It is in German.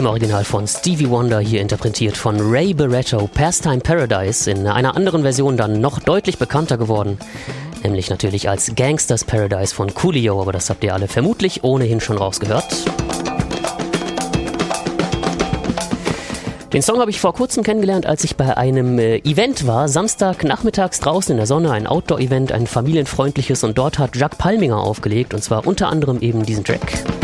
Im Original von Stevie Wonder, hier interpretiert von Ray Barretto, Pastime Paradise, in einer anderen Version dann noch deutlich bekannter geworden, nämlich natürlich als Gangsters Paradise von Coolio, aber das habt ihr alle vermutlich ohnehin schon rausgehört. Den Song habe ich vor kurzem kennengelernt, als ich bei einem Event war, Samstagnachmittags draußen in der Sonne, ein Outdoor-Event, ein familienfreundliches, und dort hat Jacques Palminger aufgelegt, und zwar unter anderem eben diesen Track.